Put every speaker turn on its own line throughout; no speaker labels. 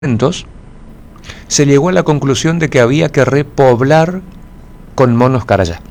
se llegó a la conclusión de que había que repoblar con monos carayá.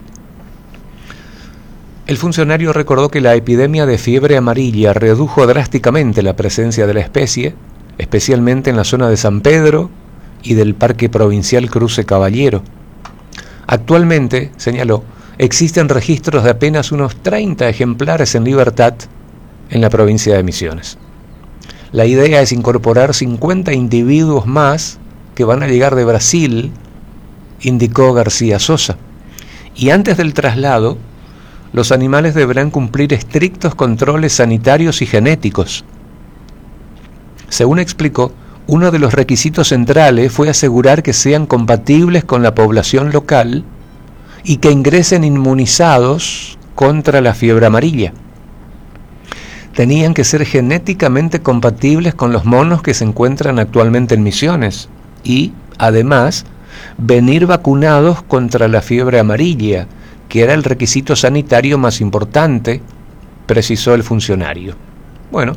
El funcionario recordó que la epidemia de fiebre amarilla redujo drásticamente la presencia de la especie, especialmente en la zona de San Pedro y del Parque Provincial Cruce Caballero. Actualmente, señaló, existen registros de apenas unos 30 ejemplares en libertad en la provincia de Misiones. La idea es incorporar 50 individuos más que van a llegar de Brasil, indicó García Sosa. Y antes del traslado, los animales deberán cumplir estrictos controles sanitarios y genéticos. Según explicó, uno de los requisitos centrales fue asegurar que sean compatibles con la población local y que ingresen inmunizados contra la fiebre amarilla. Tenían que ser genéticamente compatibles con los monos que se encuentran actualmente en Misiones y, además, venir vacunados contra la fiebre amarilla, que era el requisito sanitario más importante, precisó el funcionario. Bueno,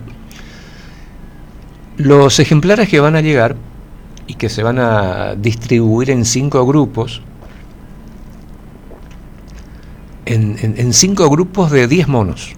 los ejemplares que van a llegar y que se van a distribuir en 5 grupos, en 5 grupos de 10 monos.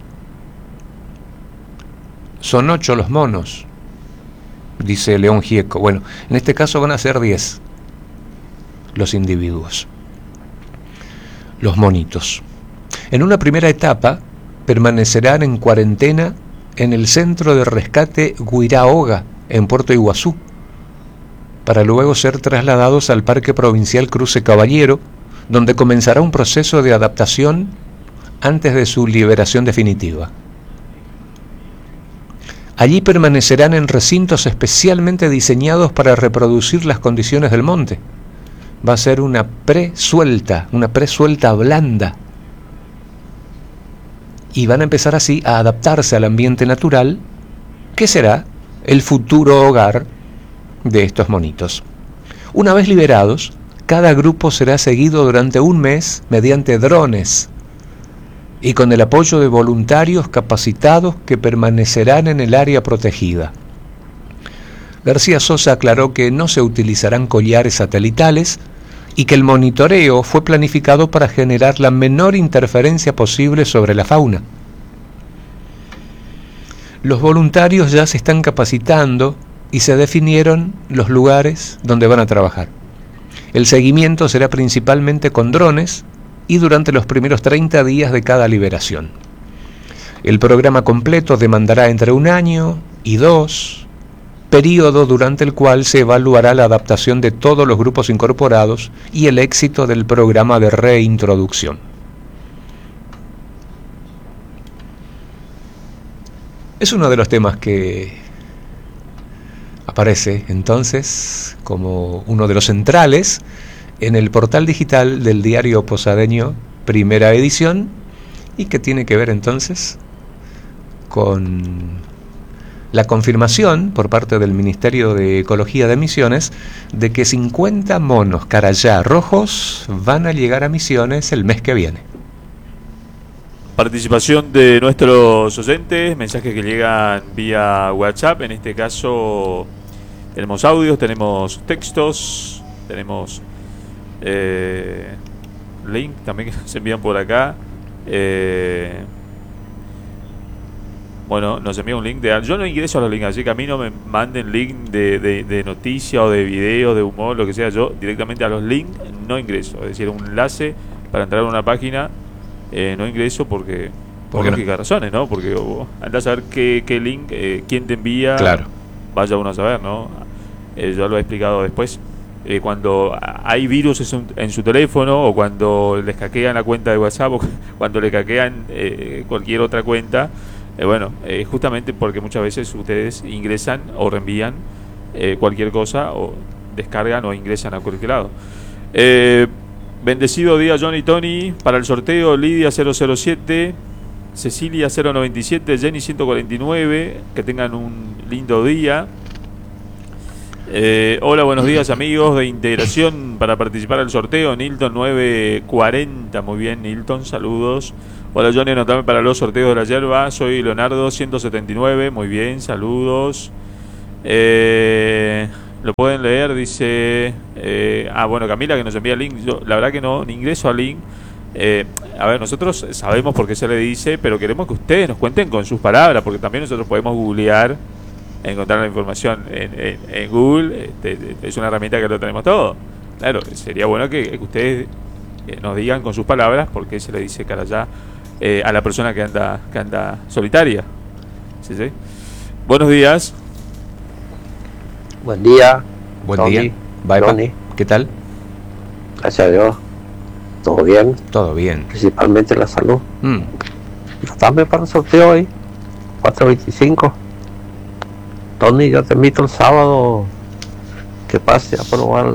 Son 8 los monos, dice León Gieco. Bueno, en este caso van a ser 10 los individuos, los monitos. En una primera etapa permanecerán en cuarentena en el centro de rescate Guiraoga, en Puerto Iguazú, para luego ser trasladados al Parque Provincial Cruce Caballero, donde comenzará un proceso de adaptación antes de su liberación definitiva. Allí permanecerán en recintos especialmente diseñados para reproducir las condiciones del monte. Va a ser una presuelta blanda. Y van a empezar así a adaptarse al ambiente natural, que será el futuro hogar de estos monitos. Una vez liberados, cada grupo será seguido durante un mes mediante drones y con el apoyo de voluntarios capacitados que permanecerán en el área protegida. García Sosa aclaró que no se utilizarán collares satelitales y que el monitoreo fue planificado para generar la menor interferencia posible sobre la fauna. Los voluntarios ya se están capacitando y se definieron los lugares donde van a trabajar. El seguimiento será principalmente con drones y durante los primeros 30 días de cada liberación. El programa completo demandará entre 1 año y 2, periodo durante el cual se evaluará la adaptación de todos los grupos incorporados y el éxito del programa de reintroducción. Es uno de los temas que aparece entonces como uno de los centrales en el portal digital del diario posadeño, primera edición, y que tiene que ver entonces con la confirmación por parte del Ministerio de Ecología de Misiones de que 50 monos carayá rojos van a llegar a Misiones el mes que viene.
Participación de nuestros oyentes, mensajes que llegan vía WhatsApp. En este caso tenemos audios, tenemos textos, tenemos link también que se envían por acá. Bueno, nos envía un link de... Yo no ingreso a los links, así que a mí no me manden link de noticia o de video, de humor, lo que sea. Yo directamente a los links no ingreso. Es decir, un enlace para entrar a una página no ingreso porque por lógicas razones, ¿no? Porque andás a saber qué link, quién te envía.
Claro.
Vaya uno a saber, ¿no? Yo lo he explicado después. Cuando hay virus en su teléfono, o cuando les hackean la cuenta de WhatsApp, o cuando le hackean cualquier otra cuenta, justamente porque muchas veces ustedes ingresan o reenvían cualquier cosa, o descargan o ingresan a cualquier lado. Bendecido día, John y Tony. Para el sorteo, Lidia 007, Cecilia 097, Jenny 149. Que tengan un lindo día. Hola, buenos días, amigos de Integración. Para participar al sorteo, Nilton 940. Muy bien, Nilton, saludos. Hola, Johnny, anotame para los sorteos de la yerba. Soy Leonardo 179. Muy bien, saludos. lo pueden leer, dice... bueno, Camila que nos envía el link. Yo, la verdad que no ingreso al link. A ver, nosotros sabemos por qué se le dice, pero queremos que ustedes nos cuenten con sus palabras, porque también nosotros podemos googlear, encontrar la información en Google. Es una herramienta que lo tenemos todo. Claro, sería bueno que ustedes nos digan con sus palabras por qué se le dice carayá a la persona que anda solitaria. ¿Sí, sí? Buenos días.
Buen día.
Buen
Tony,
día. Bye,
Tony.
¿Qué tal?
Gracias a Dios. ¿Todo bien?
Todo bien.
Principalmente la salud. Dame para el sorteo hoy. 425. Tony, yo te invito el sábado que pase a probar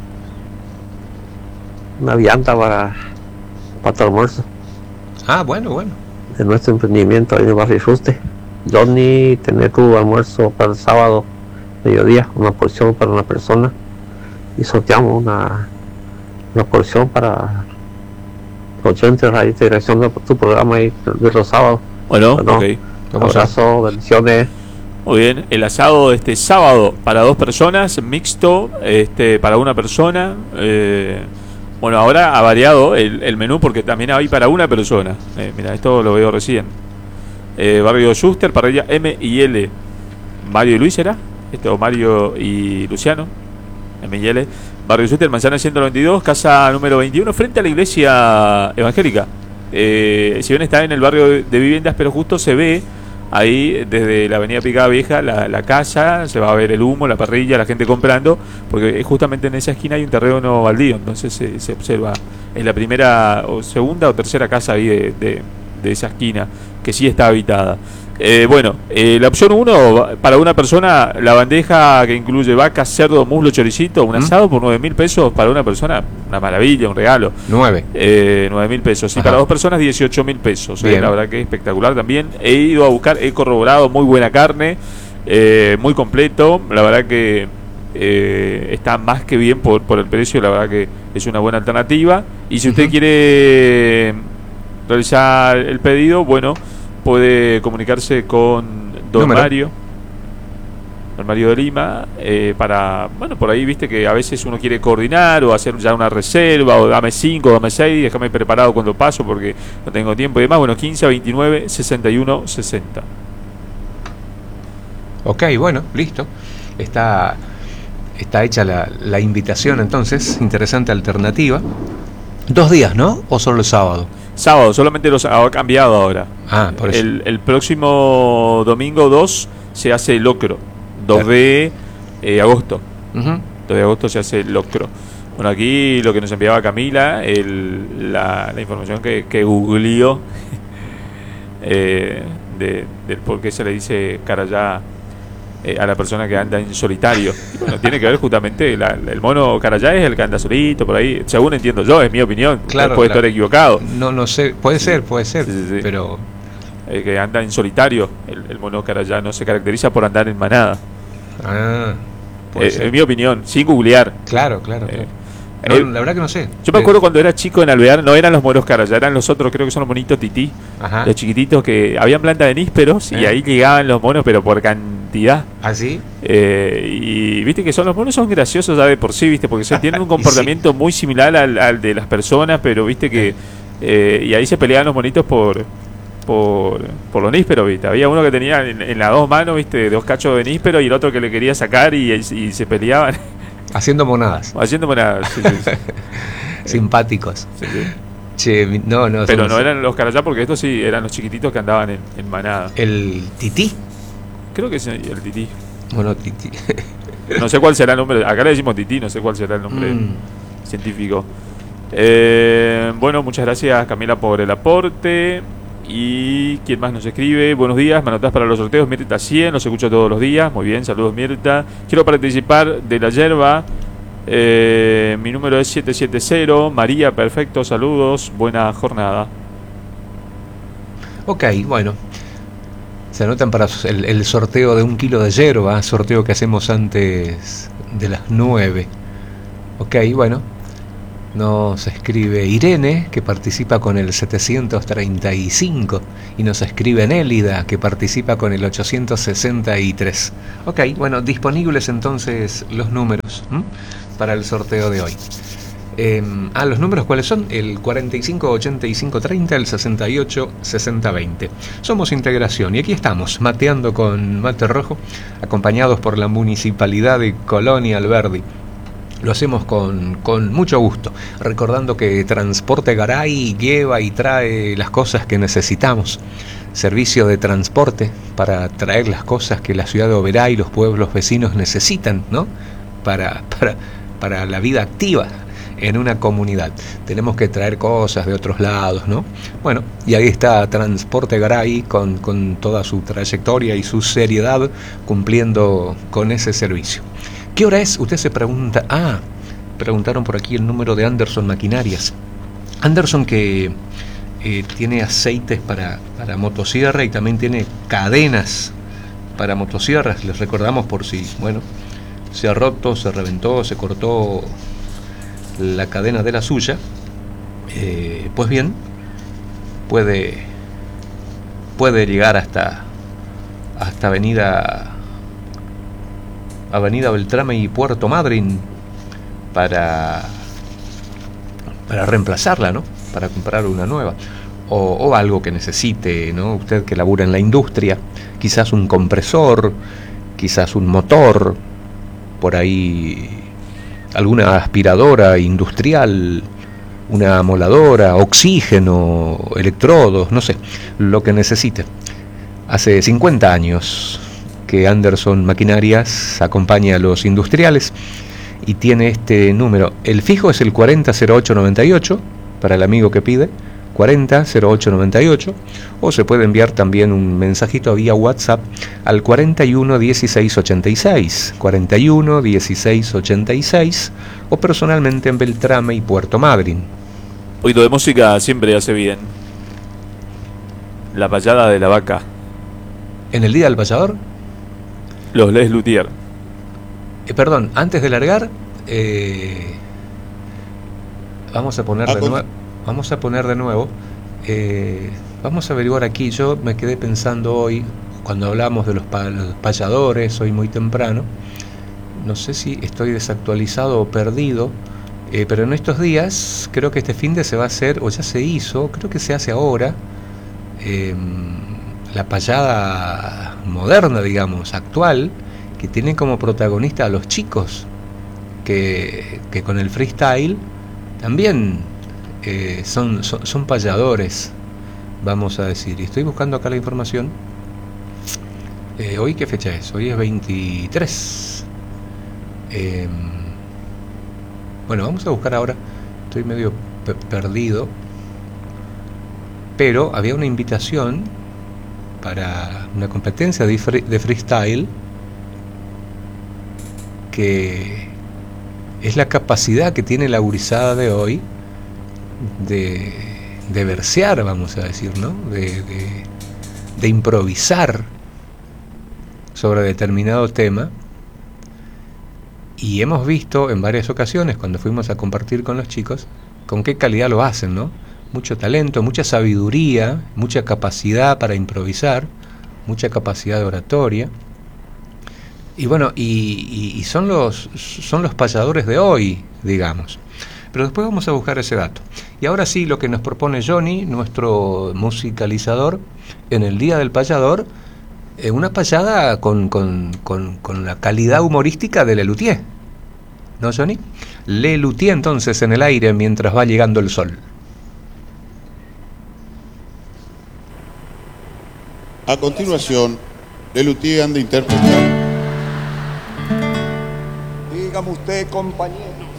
una vianda para tu almuerzo.
Ah, bueno.
De nuestro emprendimiento ahí en el barrio Juste. Johnny, tener tu almuerzo para el sábado, mediodía, una porción para una persona. Y sorteamos una porción para los oyentes de integración de tu programa ahí de los sábados.
Bueno,
ok. Un abrazo, bendiciones.
Muy bien, el asado de este sábado para 2 personas, mixto, para una persona. Bueno, ahora ha variado el menú porque también hay para una persona. Mira, esto lo veo recién. Barrio Schuster, parrilla M y L. Mario y Luis era. O Mario y Luciano. M y L. Barrio Schuster, Manzana 192, casa número 21, frente a la iglesia evangélica. Si bien está en el barrio de viviendas, pero justo se ve ahí desde la avenida Picada Vieja la casa, se va a ver el humo, la parrilla, la gente comprando, porque justamente en esa esquina hay un terreno baldío, entonces se observa, es la primera o segunda o tercera casa ahí de esa esquina, que sí está habitada. La opción 1, para una persona, la bandeja que incluye vaca, cerdo, muslo, choricito, un asado por 9.000 pesos para una persona, una maravilla, un regalo. 9.000 pesos. Y para 2 personas, 18.000 pesos. La verdad que es espectacular también. He ido a buscar, he corroborado, muy buena carne, muy completo. La verdad que está más que bien por el precio. La verdad que es una buena alternativa. Y si usted quiere realizar el pedido, bueno, puede comunicarse con Don Mario de Lima, para, bueno, por ahí viste que a veces uno quiere coordinar o hacer ya una reserva, o dame 5, dame 6, déjame preparado cuando paso porque no tengo tiempo y demás. Bueno, 15 29 61 60.
Ok, bueno, listo. Está hecha la invitación entonces, interesante alternativa. 2 días, ¿no? ¿O solo el sábado?
Sábado, solamente los ha cambiado ahora.
Ah, por eso.
El próximo domingo 2 se hace el locro. 2 de agosto. 2 de agosto se hace el locro. Bueno, aquí lo que nos enviaba Camila, la información que googleó del por qué se le dice carayá a la persona que anda en solitario. Y bueno, tiene que ver justamente, el mono carayá es el que anda solito por ahí, según entiendo yo, es mi opinión.
Claro,
puede estar equivocado.
No sé, puede ser,
sí.
Pero
que anda en solitario, el mono carayá no se caracteriza por andar en manada. Es mi opinión, sin googlear.
Claro. La verdad que no sé.
Yo me acuerdo cuando era chico en Alvear, no eran los monos carayá, eran los otros, creo que son los monitos tití.
Ajá.
Los chiquititos que habían planta de nísperos y ahí llegaban los monos, pero por cantidad.
¿Ah, sí?
Y viste que los monos son graciosos ya de por sí, viste, porque tienen un comportamiento muy similar al de las personas, pero viste que y ahí se peleaban los monitos por los nísperos, viste. Había uno que tenía en las 2 manos, viste, 2 cachos de níspero, y el otro que le quería sacar y se peleaban.
Haciendo monadas.
Sí.
Simpáticos.
Sí.
Che, no.
Pero no eran los carayá, porque estos sí eran los chiquititos que andaban en manada.
¿El tití?
Creo que es el tití.
Bueno, tití.
No sé cuál será el nombre. Acá le decimos tití, no sé cuál será el nombre científico. Bueno, muchas gracias, Camila, por el aporte. ¿Y quién más nos escribe? Buenos días, me anotás para los sorteos. Mirta 100, los escucho todos los días. Muy bien, saludos, Mirta. Quiero participar de la yerba. Mi número es 770. María, perfecto, saludos. Buena jornada.
Ok, bueno. Se anotan para el sorteo de 1 kilo de yerba, sorteo que hacemos antes de las 9. Ok, bueno. Nos escribe Irene, que participa con el 735, y nos escribe Nélida, que participa con el 863. Ok, bueno, disponibles entonces los números para el sorteo de hoy. ¿Los números cuáles son? El 45 85 30, el 68 60 20. Somos Integración y aquí estamos, mateando con mate rojo, acompañados por la Municipalidad de Colonia Alberdi. Lo hacemos con mucho gusto, recordando que Transporte Garay lleva y trae las cosas que necesitamos. Servicio de transporte para traer las cosas que la ciudad de Oberá y los pueblos vecinos necesitan, ¿no? Para la vida activa en una comunidad. Tenemos que traer cosas de otros lados, ¿no? Bueno, y ahí está Transporte Garay con toda su trayectoria y su seriedad cumpliendo con ese servicio. ¿Qué hora es? Usted se pregunta. Preguntaron por aquí el número de Anderson Maquinarias. Anderson que tiene aceites para motosierra y también tiene cadenas para motosierras. Les recordamos por si, bueno, se ha roto, se reventó, se cortó la cadena de la suya. Pues bien, puede llegar hasta Avenida Beltrame y Puerto Madryn para reemplazarla, ¿no? Para comprar una nueva o algo que necesite, ¿no? Usted que labura en la industria, quizás un compresor, quizás un motor, por ahí alguna aspiradora industrial, una amoladora, oxígeno, electrodos, no sé, lo que necesite. Hace 50 años que Anderson Maquinarias acompaña a los industriales y tiene este número. El fijo es el 400898 para el amigo que pide, 400898, o se puede enviar también un mensajito vía WhatsApp al 411686, o personalmente en Beltrame y Puerto Madryn.
Oído de música siempre hace bien. La payada de la vaca.
¿En el Día del Payador?
Los Les Luthier.
Perdón, antes de largar, vamos a poner de nuevo. Vamos a averiguar aquí. Yo me quedé pensando hoy, cuando hablamos de los payadores, hoy muy temprano, no sé si estoy desactualizado o perdido, pero en estos días, creo que este finde se va a hacer, o ya se hizo, creo que se hace ahora, la payada moderna, digamos, actual, que tiene como protagonista a los chicos, que con el freestyle también son payadores, vamos a decir. Y estoy buscando acá la información. ¿Hoy qué fecha es? Hoy es 23. Bueno, vamos a buscar ahora. Estoy medio perdido. Pero había una invitación para una competencia de freestyle, que es la capacidad que tiene la gurizada de hoy de versear, vamos a decir, ¿no? De improvisar sobre determinado tema. Y hemos visto en varias ocasiones, cuando fuimos a compartir con los chicos, con qué calidad lo hacen, ¿no? Mucho talento, mucha sabiduría, mucha capacidad para improvisar, mucha capacidad de oratoria. Y bueno, y son los payadores de hoy, digamos. Pero después vamos a buscar ese dato. Y ahora sí, lo que nos propone Johnny, nuestro musicalizador, en el Día del Payador, una payada con la calidad humorística de Le Luthier. ¿No, Johnny? Le Luthier entonces en el aire mientras va llegando el sol.
A continuación, Le Luthier anda a interpretar.
Dígame usted, compañero.